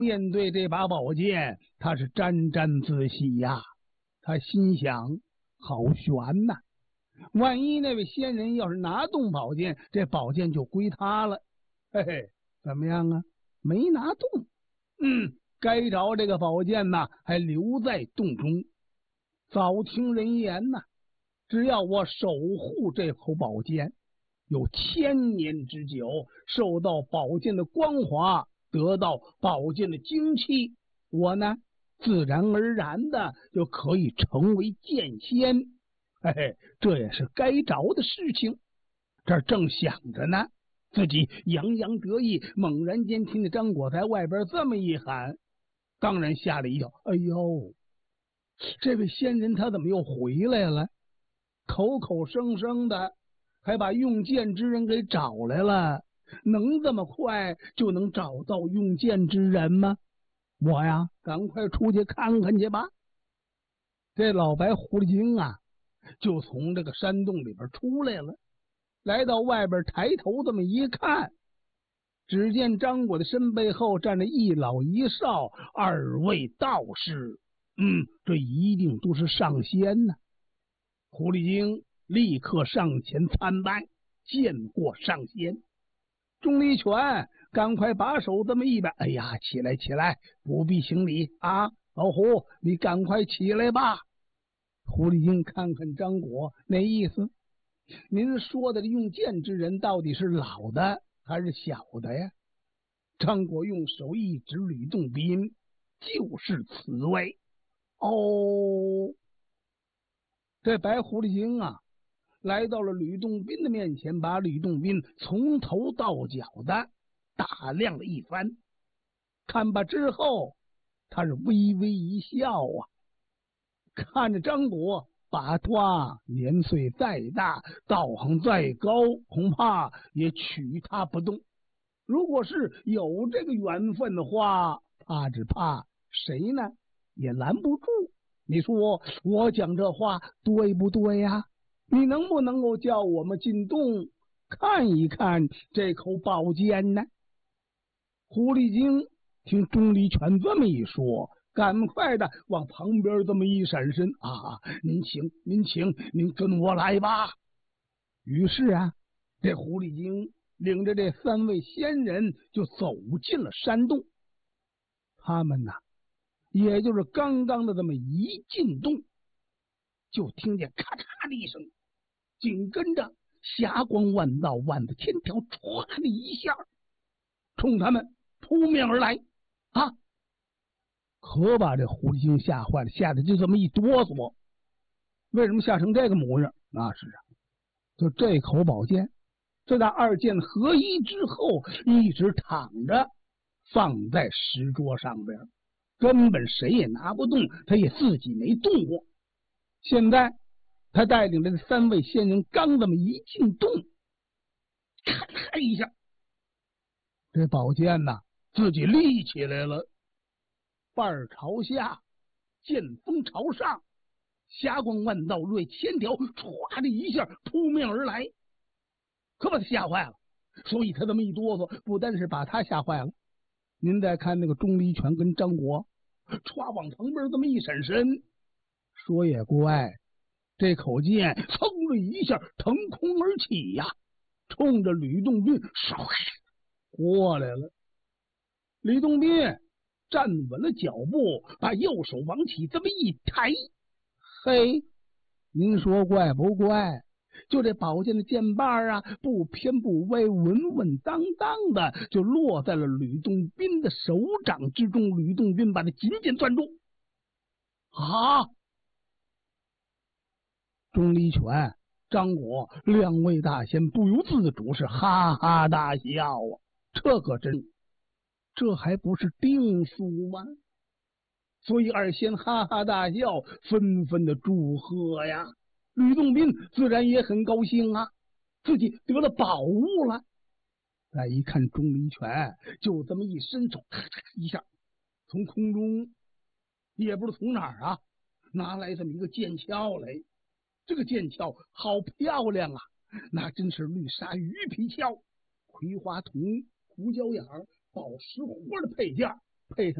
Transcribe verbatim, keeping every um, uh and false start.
面对这把宝剑，他是沾沾自喜呀。他心想：好悬呐！万一那位仙人要是拿动宝剑，这宝剑就归他了。嘿嘿，怎么样啊？没拿动。嗯，该着这个宝剑呐，还留在洞中。早听人言呐，只要我守护这口宝剑，有千年之久，受到宝剑的光华，得到宝剑的精气，我呢自然而然的就可以成为剑仙。嘿嘿，这也是该着的事情。这正想着呢，自己洋洋得意，猛然间听见张果在外边这么一喊，当然吓了一跳。哎呦，这位仙人他怎么又回来了？口口声声的还把用剑之人给找来了，能这么快就能找到用剑之人吗？我呀，赶快出去看看去吧。这老白狐狸精啊，就从这个山洞里边出来了，来到外边，抬头这么一看，只见张果的身背后站着一老一少二位道士。嗯，这一定都是上仙呢。狐狸精立刻上前参拜，见过上仙。钟离权赶快把手这么一摆，哎呀，起来起来，不必行礼啊！老狐，你赶快起来吧。狐狸精看看张果，那意思，您说的用剑之人到底是老的还是小的呀？张果用手一指吕洞宾，就是此位。哦，这白狐狸精啊，来到了吕洞宾的面前，把吕洞宾从头到脚的打量了一番，看罢之后，他是微微一笑啊，看着张果，把他年岁再大，道行再高，恐怕也取他不动。如果是有这个缘分的话，怕只怕谁呢也拦不住。你说我讲这话对不对呀？你能不能够叫我们进洞看一看这口宝剑呢？狐狸精听钟离权这么一说，赶快的往旁边这么一闪身啊！您请，您请，您跟我来吧。于是啊，这狐狸精领着这三位仙人就走进了山洞。他们呐，也就是刚刚的这么一进洞，就听见咔嚓的一声，紧跟着霞光万道，万的千条，唰的一下冲他们扑面而来啊！可把这狐狸精吓坏了，吓得就这么一哆嗦。为什么吓成这个模样？那是啊，就这口宝剑，这那二剑合一之后，一直躺着放在石桌上边，根本谁也拿不动，他也自己没动过。现在他带领着三位仙人刚这么一进洞，咔嚓一下，这宝剑呐自己立起来了，瓣儿朝下，剑锋朝上，霞光万道，锐千条，唰的一下扑面而来，可把他吓坏了。所以他这么一哆嗦，不单是把他吓坏了。您再看那个钟离权跟张果，歘往旁边这么一闪身，说也怪，这口剑噌的一下腾空而起呀，冲着吕洞宾唰过来了。吕洞宾站稳了脚步，把右手往起这么一抬，嘿，您说怪不怪？就这宝剑的剑把啊，不偏不歪，稳稳当当的就落在了吕洞宾的手掌之中。吕洞宾把它紧紧攥住。啊！钟离权、张果两位大仙不由自主是哈哈大笑啊！这可真，这还不是定数吗？所以二仙哈哈大笑，纷纷的祝贺呀。吕洞宾自然也很高兴啊，自己得了宝物了。再一看钟离权，就这么一伸手，咔嚓一下，从空中也不知从哪儿啊拿来这么一个剑鞘来。这个剑鞘好漂亮啊，那真是绿鲨鱼皮鞘，葵花铜、胡椒眼、宝石花的配件， 配上